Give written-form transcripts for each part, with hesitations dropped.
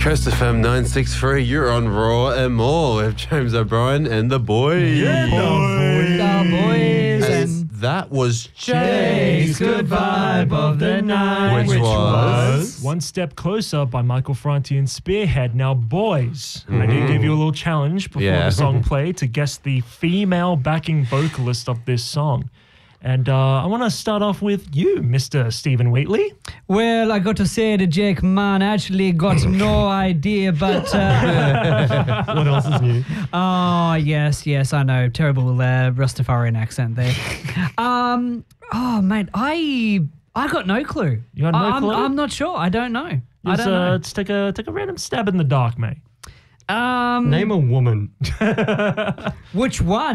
Coast FM 963, you're on Raw and More with James O'Brien and the boys. Yeah, the boys. And that was Jake's Good Vibe of the Night, which was One Step Closer by Michael Franti and Spearhead. Now, boys, I did give you a little challenge before the song played to guess the female backing vocalist of this song. And I want to start off with you, Mr. Stephen Wheatley. Well, I got to say to Jake, man, I actually got no idea, but... What else is new? Oh, yes, I know. Terrible Rastafarian accent there. Oh, mate, I got no clue. You got no clue? I'm not sure. I don't know. Let's take a random stab in the dark, mate. Name a woman. Which one?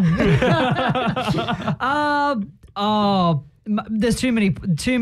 There's too many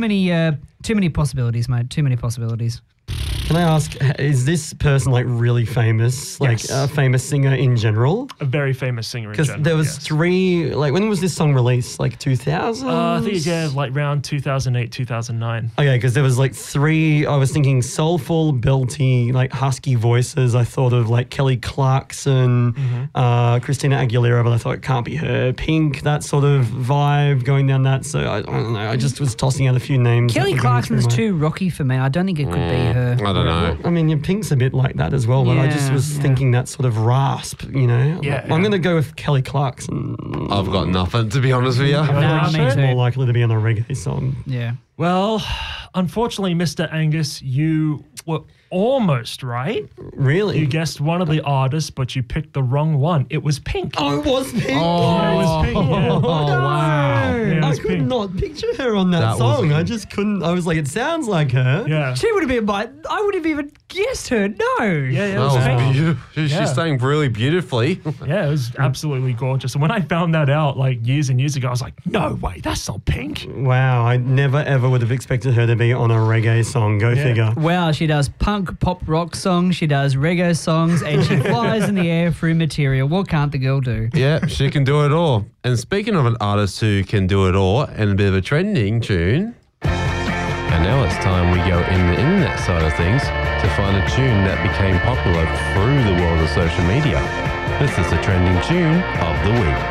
possibilities, mate. Too many possibilities. Can I ask, is this person like really famous? Like Yes. a famous singer in general? A very famous singer in Because general. there was three, like when was this song released? Like 2000? I think, like around 2008, 2009. Okay, because there was like three, I was thinking soulful, belty, like husky voices. I thought of like Kelly Clarkson, Christina Aguilera, but I thought it can't be her. Pink, that sort of vibe going down that. So I don't know, I just was tossing out a few names. Kelly Clarkson's too rocky for me. I don't think it could be her. I don't know. I mean, your Pink's a bit like that as well, but I just was thinking that sort of rasp, you know? Yeah, I'm going to go with Kelly Clarkson. I've got nothing, to be honest with you. Nah, me She's too. more likely to be on a reggae song. Yeah. Well, unfortunately, Mr. Angus, you were almost right. Really? You guessed one of the artists, but you picked the wrong one. It was Pink. Oh, it was Pink. Yeah, it was Pink. Yeah. Oh, wow. Yeah, it I was could Pink. not picture her on that, That was song. I Pink. just couldn't. I was like, it sounds like her. Yeah. She would have been I would have even guessed her. No. Yeah, it That was was Pink. beautiful. Yeah. She sang really beautifully. Yeah, it was absolutely gorgeous. And when I found that out like years and years ago, I was like, no way, that's not Pink. Wow, I never ever would have expected her to be on a reggae song. Go figure. Well, she does punk, pop, rock songs. She does reggae songs, and she flies in the air through material. What can't the girl do? Yeah, she can do it all. And speaking of an artist who can do it all and a bit of a trending tune, and now it's time we go in the internet side of things to find a tune that became popular through the world of social media. This is the trending tune of the week.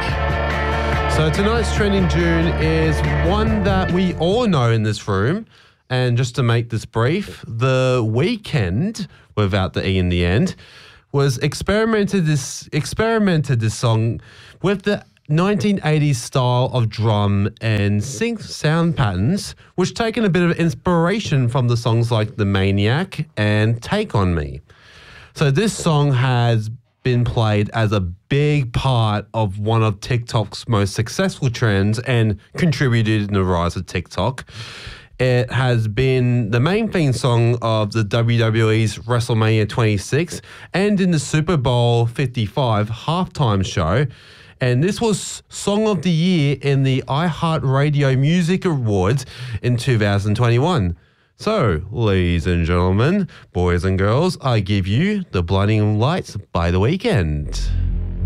So tonight's trending tune is one that we all know in this room. And just to make this brief, The Weeknd, without the E in the end, was experimented this song with the 1980s style of drum and synth sound patterns, which taken a bit of inspiration from the songs like The Maniac and Take On Me. So this song has been played as a big part of one of TikTok's most successful trends and contributed in the rise of TikTok. It has been the main theme song of the WWE's WrestleMania 26 and in the Super Bowl 55 halftime show. And this was Song of the Year in the iHeartRadio Music Awards in 2021. So, ladies and gentlemen, boys and girls, I give you The Blinding Lights by The Weeknd.